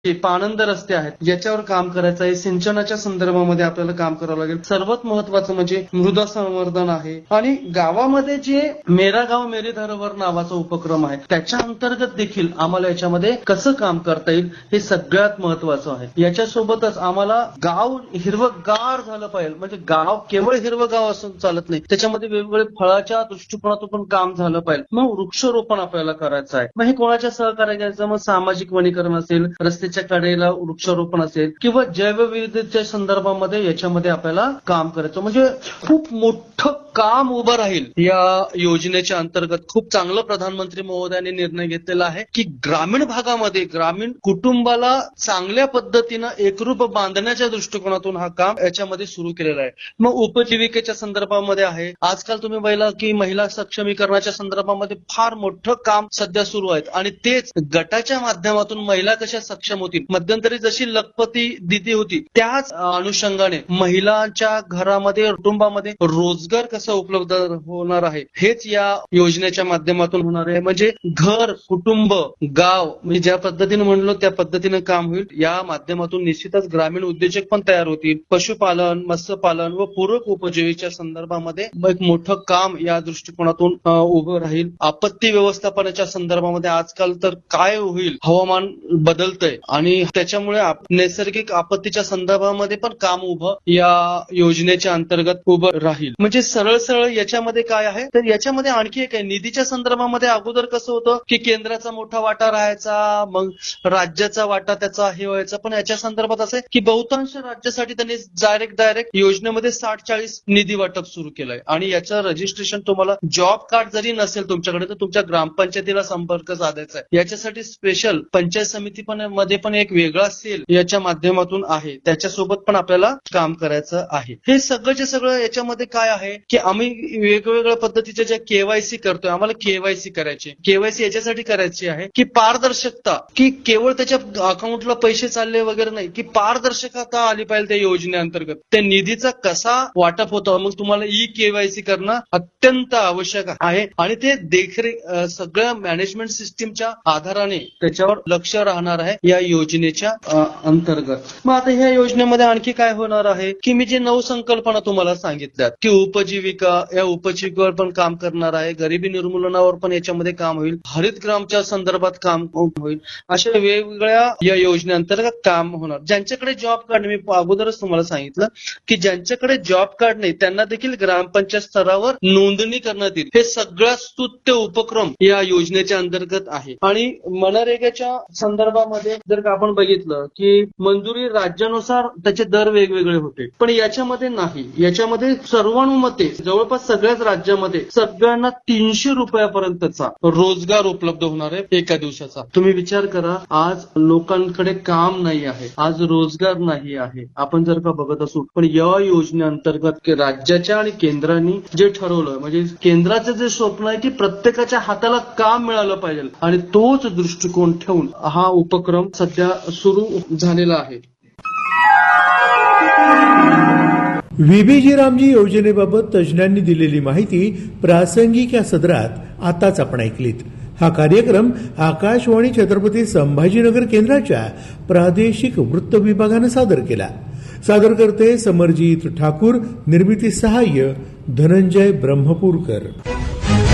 पाणंद रस्ते आहेत याच्यावर काम करायचं आहे. सिंचनाच्या संदर्भामध्ये आपल्याला काम करावं लागेल. सर्वात महत्वाचं म्हणजे मृदा संवर्धन आहे. आणि गावामध्ये जे मेरा गाव मेरे धरोहर नावाचा उपक्रम आहे त्याच्या अंतर्गत देखील आम्हाला याच्यामध्ये कसं काम करता येईल हे सगळ्यात महत्वाचं आहे. याच्यासोबतच आम्हाला गाव हिरवंगार झालं पाहिजे. म्हणजे गाव केवळ हिरवं गाव असून चालत नाही, त्याच्यामध्ये वेगवेगळे फळाच्या दृष्टिकोनातून पण काम झालं पाहिजे. मग वृक्षारोपण आपल्याला करायचं आहे. मग हे कोणाच्या सहकार्य घ्यायचं, मग सामाजिक वनीकरण असेल, रस्त्याच्या कडेला वृक्षारोपण असेल किंवा जैवविविधतेच्या संदर्भामध्ये याच्यामध्ये आपल्याला काम करायचं. म्हणजे खूप मोठं काम उभं राहील. या योजनेच्या अंतर्गत खूप चांगलं प्रधानमंत्री महोदयांनी निर्णय घेतलेला आहे की ग्रामीण भागामध्ये ग्रामीण कुटुंबाला चांगल्या पद्धतीनं एकरूप बांधण्याच्या दृष्टिकोनातून हा काम याच्यामध्ये सुरू केलेला आहे. मग उपजीविकेच्या संदर्भामध्ये आहे. आजकाल तुम्ही पाहिलं की महिला सक्षमीकरणाच्या संदर्भामध्ये फार मोठं काम सध्या सुरू आहे आणि तेच गटाच्या माध्यमातून महिला कशा सक्षम होतील. मध्यंतरी जशी लखपती दिदी होती त्याच अनुषंगाने महिलांच्या घरामध्ये कुटुंबामध्ये रोजगार कसा उपलब्ध होणार आहे हेच या योजनेच्या माध्यमातून होणार आहे. म्हणजे घर, कुटुंब, गाव म्हणजे ज्या पद्धतीने म्हणलो त्या पद्धतीने काम होईल. या माध्यमातून निश्चितच ग्रामीण उद्योजक पण तयार होतील. पशुपालन, मत्स्यपालन व पूरक उपजीविकेच्या संदर्भामध्ये एक मोठं काम या दृष्टिकोनातून उभं राहील. आपत्ती व्यवस्थापनाच्या संदर्भामध्ये आजकाल तर काय होईल, हवामान बदलतंय आणि त्याच्यामुळे नैसर्गिक आपत्तीच्या संदर्भामध्ये पण काम उभं या योजनेच्या अंतर्गत उभं राहील. म्हणजे सरळ सरळ याच्यामध्ये काय आहे तर याच्यामध्ये आणखी एक आहे. निधीच्या संदर्भामध्ये अगोदर कसं होतं की केंद्राचा मोठा वाटा राहायचा, मग राज्याचा वाटा त्याचा हे व्हायचा. पण याच्या संदर्भात असं आहे की बहुतांश राज्यासाठी त्यांनी डायरेक्ट योजनेमध्ये 60-40 निधी वाटप सुरू केलंय. आणि याचं रजिस्ट्रेशन तुम्हाला जॉब कार्ड जरी नसेल तुमच्याकडे तर तुमच्या ग्रामपंचायतीला संपर्क साधायचा आहे. याच्यासाठी स्पेशल पंचायत समिती पण मध्ये पण एक वेगळा सेल याच्या माध्यमातून आहे, त्याच्यासोबत पण आपल्याला काम करायचं आहे. हे सगळंच्या सगळं याच्यामध्ये काय आहे की आम्ही वेगवेगळ्या पद्धतीच्या ज्या केवायसी करतोय, आम्हाला केवायसी करायची. केवायसी याच्यासाठी करायची आहे की पारदर्शकता, की केवळ त्याच्या अकाउंटला पैसे चालले वगैरे नाही, की पारदर्शकता आली पाहिजे त्या योजनेअंतर्गत. त्या निधीचा कसा वाटप होतो मग तुम्हाला ई केवायसी करणं अत्यंत आवश्यक आहे. आणि ते देखरेख सगळ्या मॅनेजमेंट सिस्टीमच्या आधाराने त्याच्यावर लक्ष राहणार आहे या योजनेच्या अंतर्गत. मग आता ह्या योजनेमध्ये आणखी काय होणार आहे की मी जे नवसंकल्पना तुम्हाला सांगितल्यात की उपजीविका, या उपजीविकेवर पण काम करणार आहे. गरिबी निर्मूलनावर पण याच्यामध्ये काम होईल. हरित ग्रामच्या संदर्भात काम होईल. अशा वेगवेगळ्या या योजनेअंतर्गत काम होणार. ज्यांच्याकडे जॉब कार्ड, मी अगोदरच तुम्हाला सांगितलं की ज्यांच्याकडे जॉब कार्ड नाही त्यांना देखील ग्रामपंचायत स्तरावर नोंदणी करण्यात येईल. हे सगळ्यात स्तुत्य उपक्रम या योजनेच्या अंतर्गत आहे. आणि मनरेगाच्या संदर्भामध्ये जर का आपण बघितलं की मंजुरी राज्यानुसार त्याचे दर वेगवेगळे होते, पण याच्यामध्ये नाही. याच्यामध्ये सर्वानुमते जवळपास सगळ्याच राज्यामध्ये सगळ्यांना 300 रुपयापर्यंतचा रोजगार उपलब्ध होणार आहे एका दिवसाचा. तुम्ही विचार करा, आज लोकांकडे काम नाही आहे, आज रोजगार नाही आहे, आपण जर का बघत असू. पण या योजनेअंतर्गत राज्याच्या आणि केंद्राने जे ठरवलं, म्हणजे केंद्राचं जे स्वप्न आहे की प्रत्येकाच्या हाताला काम मिळालं पाहिजे आणि तोच दृष्टिकोन ठेवून हा उपक्रम सध्या सुरू झालेला आहे. व्हीबीजी रामजी योजनेबाबत तज्ज्ञांनी दिलेली माहिती प्रासंगिक या सदरात आताच आपण ऐकलीत. हा कार्यक्रम आकाशवाणी छत्रपती संभाजीनगर केंद्राच्या प्रादेशिक वृत्त विभागानं सादर केला. सादर करते समरजित ठाकूर, निर्मिती सहाय्य धनंजय ब्रह्मपूरकर.